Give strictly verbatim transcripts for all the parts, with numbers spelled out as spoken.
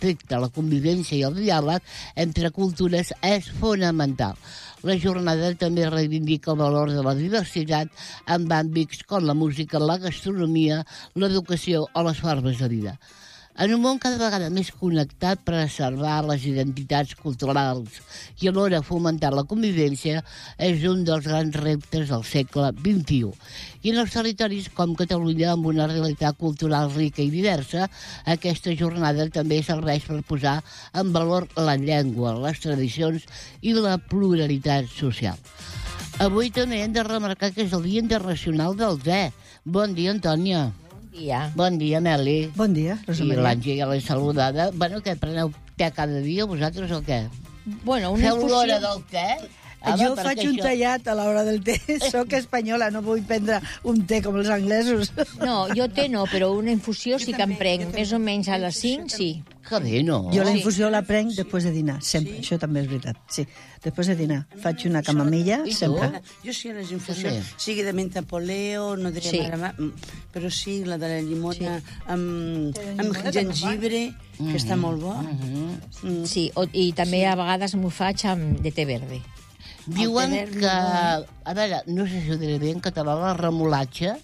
respecte, la convivència i el diàleg entre cultures és fonamental. La jornada també reivindica el valor de la diversitat en àmbits com la música, la gastronomia, l'educació o les formes de vida. En un món cada vegada més connectat, preservar les identitats culturals i alhora fomentar la convivència és un dels grans reptes del segle vint-i-u. I en els territoris com Catalunya, amb una realitat cultural rica i diversa, aquesta jornada també serveix per posar en valor la llengua, les tradicions i la pluralitat social. Avui també hem de remarcar que és el Dia Internacional del Te. Bon dia, Antònia. Dia. Bon dia, Meli. Bon dia, Rosa Maria. I l'Àngel ja l'he saludada. Bueno, què, preneu te cada dia, vosaltres, o què? Bueno, una Feu infusió... l'hora del te? Home, jo faig un això... tallat a l'hora del te. Soc espanyola, no vull prendre un te com els anglesos. No, jo te no, però una infusió sí que em prenc. Més o menys a les cinc, sí. Que bé, no? Jo la infusió la prenc després de dinar, sempre. Això també és veritat. Sí, després de dinar. Faig una camamilla, sempre. Jo sí, les infusions, sigui de menta poleo, no diré Sí. mare, però sí, la de la llimona amb, amb gengibre, que està molt bo. Mm. Sí, o, i també a vegades m'ho faig amb de te verde. Diuen El te verd, que... A veure, no sé si ho diré bé en català, la remolatxa,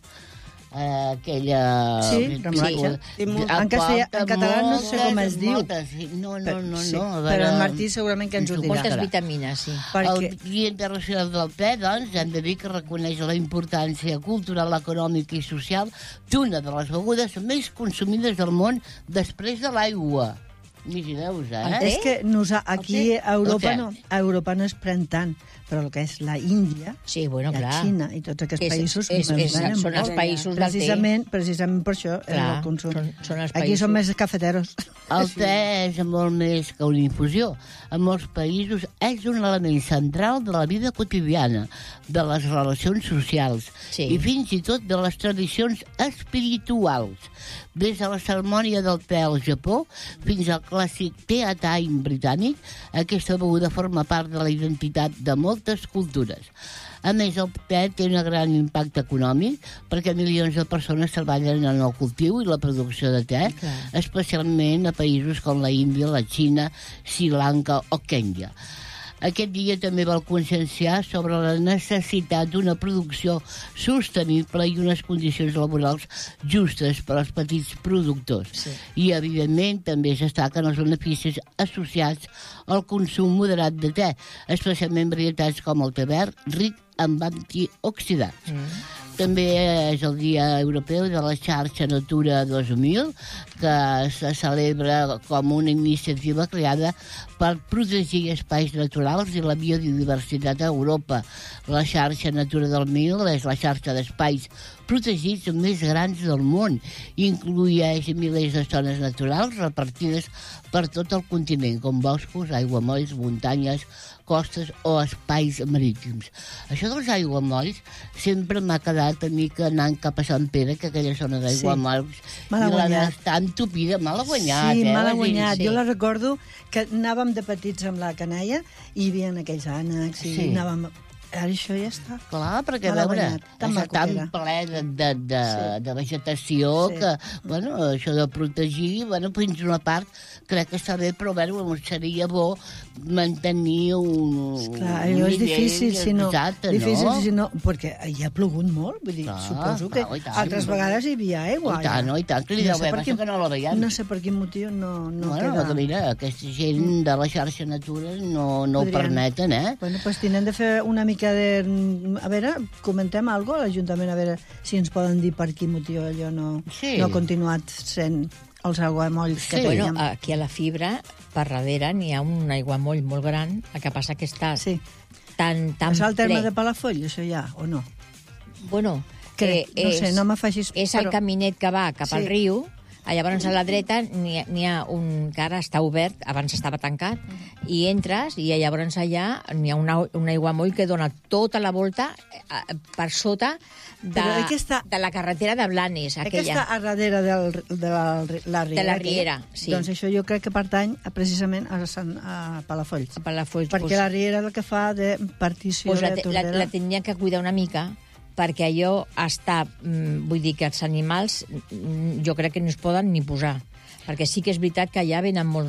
eh, aquella... Sí, remolatxa. Sí. En castellà, en català no sé com es diu. Moltes, sí. No, no, no, Sí, no. A veure, però el Martí segurament que ens ho dirà. Moltes vitamines, sí. Perquè... El Dia Internacional del Te, doncs, hem de dir que reconeix la importància cultural, econòmica i social d'una de les begudes més consumides del món després de l'aigua. Imagineu-vos, eh? És que nosa, aquí a Europa, El te. no, a Europa no es pren tant, però el que és la Índia, Sí, bueno, la clar. Xina i tots aquests És- països és- me'n és- venen són els molt. països del te. precisament, precisament per això és Clar, el consum. són- són els Aquí països. som més cafeteros. El te és molt més que una infusió. En molts països és un element central de la vida quotidiana, de les relacions socials Sí. i fins i tot de les tradicions espirituals. Des de la cerimònia del te al Japó fins al clàssic tea time britànic, aquesta beguda forma part de la identitat de moltes cultures. A més, el te té un gran impacte econòmic perquè milions de persones treballen en el cultiu i la producció de te, Clar. especialment a països com la Índia, la Xina, Sri Lanka o Kenya. Aquest dia també vol conscienciar sobre la necessitat d'una producció sostenible i unes condicions laborals justes per als petits productors. Sí. I, evidentment, també es destaquen els beneficis associats al consum moderat de te, especialment varietats com el te verd, ric amb antioxidants. Mm. També és el Dia Europeu de la Xarxa Natura dos mil, que se celebra com una iniciativa creada per protegir espais naturals i la biodiversitat a Europa. La Xarxa Natura dos mil és la xarxa d'espais protegits més grans del món i inclueix milers de zones naturals repartides per tot el continent, com boscos, aiguamolls, muntanyes, costes o espais marítims. Això dels aiguamolls sempre m'ha quedat a mi que anant cap a Sant Pere, que aquella zona d'aiguamolls, Me l'ha i la guanyat. està entupida, me l'ha guanyat. Sí, eh? me l'ha Vull dir, guanyat. sí. Jo la recordo que anàvem de petits amb la canalla i hi havia aquells ànecs i Sí. anàvem... Ara això ja està. Clar, perquè, Me l'ha a veure, guanyat. Tan està maco tan que era. ple de, de, de, Sí. de vegetació Sí. que, bueno, això de protegir, bueno, fins una part crec que està bé, però, bueno, seria bo mantenir un, Clar, un allò és nivell difícil, si no... exacte, difícil, no? si no... Perquè hi ha plogut molt, vull dir, Clar, suposo que clar, i tant. altres vegades hi havia aigua. I tant, ja. no, i tant, que li deu sé haver, per passa que no la veiem. No sé per quin motiu no, no bueno, queda... que mira, aquesta gent de la xarxa Natura no, no ho Podrien. permeten, eh? Bueno, doncs tenen de fer una mica de... A veure, comentem alguna cosa a l'Ajuntament, a veure si ens poden dir per quin motiu allò no, Sí. no ha continuat sent els aiguamolls que Sí. teníem. Bueno, aquí a la Fibra, per darrere, n'hi ha un aiguamoll molt gran, el que passa que està Sí. tan, tan És al terme ple. de Palafoll, això ja, o no? Bueno, Crec, eh, no és, sé, no m'afegis... és el però- caminet que va cap Sí. al riu. Llavors, a la dreta n'hi ha, n'hi ha un que ara està obert, abans estava tancat, i entres, i llavors allà n'hi ha un, au- un aiguamoll que dona tota la volta eh, per sota de, Però aquesta- de la carretera de Blanes, Eh, que aquella. està a darrere del, de la, la riera. De la aquella. riera, sí. Doncs això jo crec que pertany a, precisament a, Sant, a Palafolls. A Palafolls, Perquè pues- la riera és el que fa de partició pues la, de te- la, Tordera. la tenia que cuidar una mica, perquè allò està... Mm, vull dir que els animals mm, jo crec que no es poden ni posar, perquè sí que és veritat que allà venen molts